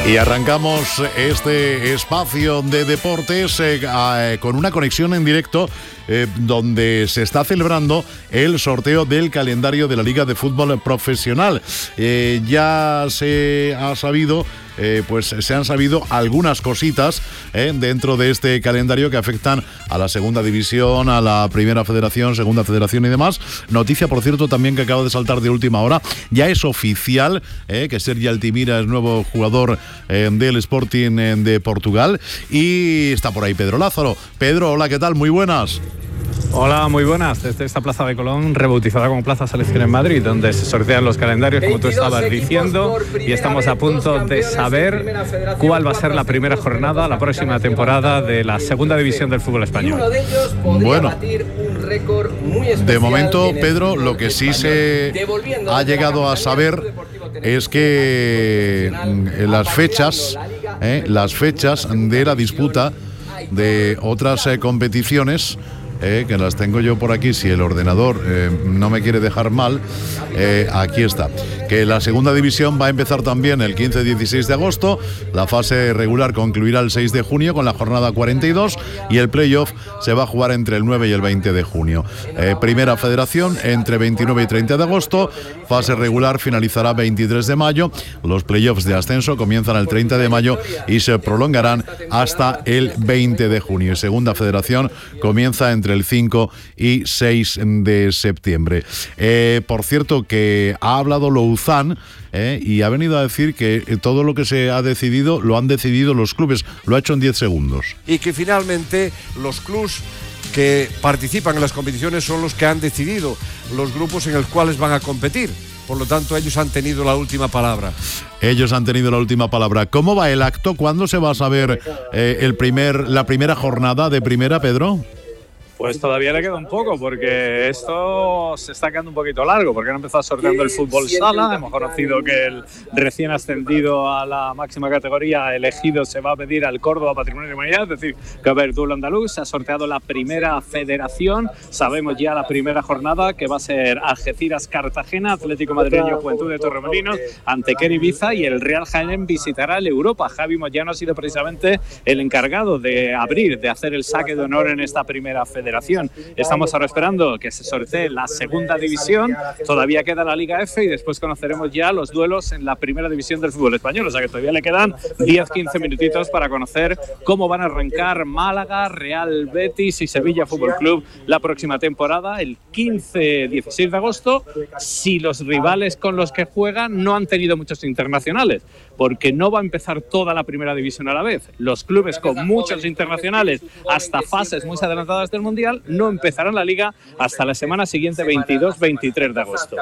Y arrancamos este espacio de deportes con una conexión en directo donde se está celebrando el sorteo del calendario de la Liga de Fútbol Profesional. Ya se ha sabido, se han sabido algunas cositas dentro de este calendario que afectan a la segunda división, a la primera federación, segunda federación y demás. Noticia, por cierto, también que acaba de saltar de última hora. Ya es oficial que Sergi Altimira es nuevo jugador del Sporting de Portugal, y está por ahí Pedro Lázaro. Pedro, hola, ¿qué tal? Muy buenas. Hola, muy buenas. Desde esta Plaza de Colón, rebautizada como Plaza Selección en Madrid, donde se sortean los calendarios, como tú estabas diciendo, y estamos a punto de saber cuál va a ser la primera jornada, la próxima temporada de la segunda división del fútbol español. Bueno, de momento, Pedro, lo que sí se ha llegado a saber es que las fechas de la disputa de otras competiciones, que las tengo yo por aquí, si el ordenador no me quiere dejar mal, aquí está. Que la segunda división va a empezar también el 15-16 de agosto, la fase regular concluirá el 6 de junio con la jornada 42 y el playoff se va a jugar entre el 9 y el 20 de junio. Primera federación entre 29 y 30 de agosto, fase regular finalizará 23 de mayo, los playoffs de ascenso comienzan el 30 de mayo y se prolongarán hasta el 20 de junio. Segunda federación comienza entre el 5 y 6 de septiembre. Por cierto, que ha hablado Louzán y ha venido a decir que todo lo que se ha decidido lo han decidido los clubes. Lo ha hecho en 10 segundos. Y que finalmente los clubes que participan en las competiciones son los que han decidido los grupos en los cuales van a competir. Por lo tanto, ellos han tenido la última palabra. Ellos han tenido la última palabra. ¿Cómo va el acto? ¿Cuándo se va a saber la primera jornada de primera, Pedro? Pues todavía le queda un poco, porque esto se está quedando un poquito largo, porque han empezado sorteando el fútbol sala. Hemos conocido que el recién ascendido a la máxima categoría elegido se va a pedir al Córdoba Patrimonio de la Humanidad, es decir, que va a haber duelo andaluz. Se ha sorteado la primera federación, sabemos ya la primera jornada, que va a ser Algeciras-Cartagena, Atlético Madrileño, Juventud de Torremolinos, Antequera Ibiza, y el Real Jaén visitará el Europa. Javi Moyano ha sido precisamente el encargado de hacer el saque de honor en esta primera federación. Estamos ahora esperando que se sortee la segunda división, todavía queda la Liga F y después conoceremos ya los duelos en la primera división del fútbol español, o sea que todavía le quedan 10-15 minutitos para conocer cómo van a arrancar Málaga, Real Betis y Sevilla Fútbol Club la próxima temporada, el 15-16 de agosto, si los rivales con los que juegan no han tenido muchos internacionales, porque no va a empezar toda la primera división a la vez. Los clubes con muchos internacionales hasta fases muy adelantadas del Mundial no empezarán la Liga hasta la semana siguiente, 22-23 de agosto.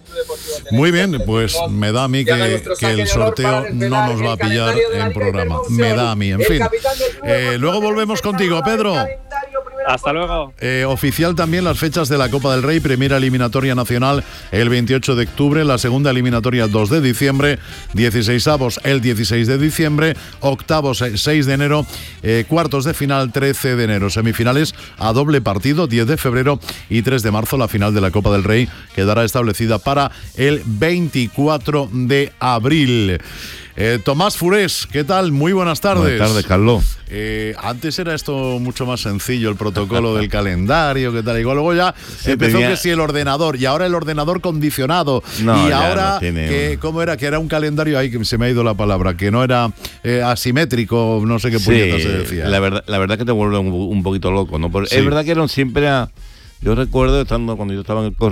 Muy bien, pues me da a mí que el sorteo no nos va a pillar en programa. Me da a mí, en fin. Luego volvemos contigo, Pedro. Hasta luego. Oficial también las fechas de la Copa del Rey, primera eliminatoria nacional el 28 de octubre, la segunda eliminatoria el 2 de diciembre, 16avos el 16 de diciembre, octavos 6 de enero, cuartos de final 13 de enero, semifinales a doble partido 10 de febrero y 3 de marzo. La final de la Copa del Rey quedará establecida para el 24 de abril. Tomás Furés, ¿qué tal? Muy buenas tardes. Buenas tardes, Carlos. Antes era esto mucho más sencillo, el protocolo del calendario, ¿qué tal? Igual luego ya empezó que si el ordenador, y ahora el ordenador condicionado. No, y ahora, no tiene... ¿cómo era? Que era un calendario, ahí que se me ha ido la palabra, que no era asimétrico, no sé qué puñeta se decía. La verdad que te vuelve un poquito loco, ¿no? Es verdad que siempre... Yo recuerdo, cuando yo estaba en el